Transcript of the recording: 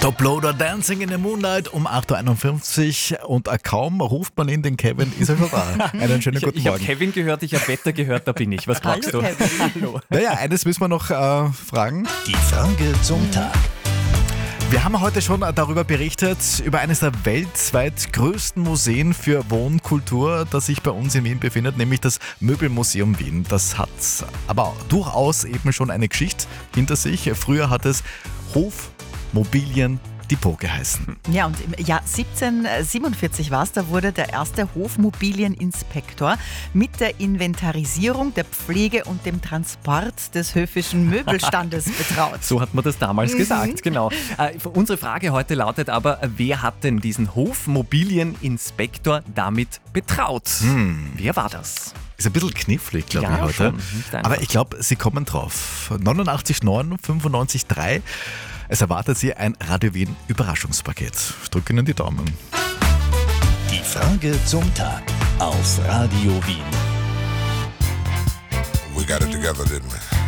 Toploader Dancing in the Moonlight um 8.51 Uhr und kaum ruft man in den Kevin, ist er schon da. Einen schönen guten Ich habe Morgen. Kevin gehört, ich habe Wetter gehört, da bin ich. Was brauchst du? Hallo. Naja, eines müssen wir noch fragen. Die Frage zum Tag. Wir haben heute schon darüber berichtet, über eines der weltweit größten Museen für Wohnkultur, das sich bei uns in Wien befindet, nämlich das Möbelmuseum Wien. Das hat aber durchaus eben schon eine Geschichte hinter sich. Früher hat es Hofmobilien Depot geheißen. Ja, und im Jahr 1747 war es, da wurde der erste Hofmobilieninspektor mit der Inventarisierung, der Pflege und dem Transport des höfischen Möbelstandes betraut. So hat man das damals gesagt, genau. Unsere Frage heute lautet aber, wer hat denn diesen Hofmobilieninspektor damit betraut? Wer war das? Ist ein bisschen knifflig, glaube Ja, ich, heute. schon. Nicht einfach. Aber ich glaube, Sie kommen drauf. 89,9, 95,3. Es erwartet Sie ein Radio Wien Überraschungspaket. Ich drücke Ihnen die Daumen. Die Frage zum Tag auf Radio Wien. We got it together, didn't we?